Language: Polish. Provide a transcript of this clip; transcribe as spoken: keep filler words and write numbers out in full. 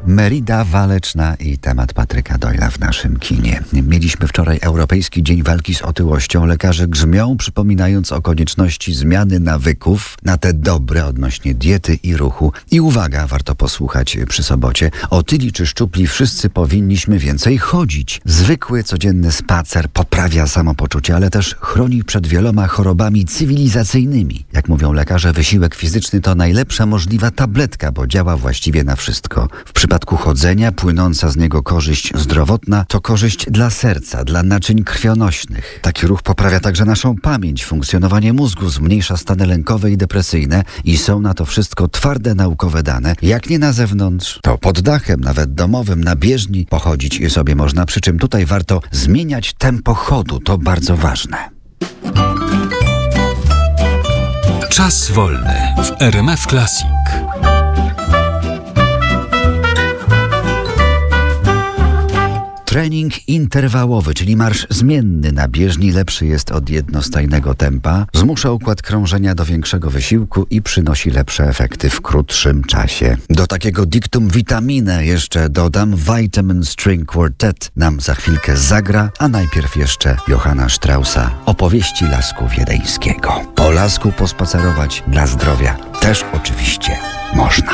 Merida Waleczna i temat Patryka Doyle'a w naszym kinie. Mieliśmy wczoraj Europejski Dzień Walki z Otyłością. Lekarze grzmią, przypominając o konieczności zmiany nawyków na te dobre odnośnie diety i ruchu. I uwaga, warto posłuchać przy sobocie. Otyli czy szczupli wszyscy powinniśmy więcej chodzić. Zwykły, codzienny spacer poprawia samopoczucie, ale też chroni przed wieloma chorobami cywilizacyjnymi. Jak mówią lekarze, wysiłek fizyczny to najlepsza możliwa tabletka, bo działa właściwie na wszystko. W przypadku chodzenia płynąca z niego korzyść zdrowotna to korzyść dla serca, dla naczyń krwionośnych. Taki ruch poprawia także naszą pamięć, funkcjonowanie mózgu, zmniejsza stany lękowe i depresyjne i są na to wszystko twarde naukowe dane. Jak nie na zewnątrz, to pod dachem, nawet domowym, na bieżni pochodzić sobie można, przy czym tutaj warto zmieniać tempo chodu, to bardzo ważne. Czas wolny w R M F Classic. Trening interwałowy, czyli marsz zmienny na bieżni, lepszy jest od jednostajnego tempa, zmusza układ krążenia do większego wysiłku i przynosi lepsze efekty w krótszym czasie. Do takiego dictum vitamine jeszcze dodam, Vitamin String Quartet nam za chwilkę zagra, a najpierw jeszcze Johanna Straussa, opowieści Lasku Wiedeńskiego. Po lasku pospacerować dla zdrowia też oczywiście można.